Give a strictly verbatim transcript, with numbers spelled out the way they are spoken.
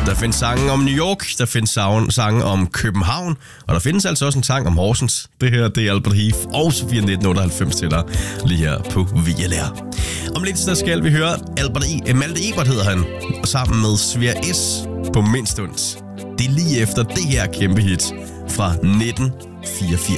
Der findes sange om New York, der findes sange om København, og der findes altså også en sang om Horsens. Det her, det er Albert Heath og Sofia nitten otteoghalvfems til dig lige her på V L R. Om lidt så skal vi høre Albert E. Malte Ebert hedder han, og sammen med Svea S på Mindst Ondt. Det er lige efter det her kæmpe hit fra nitten fireogfirs.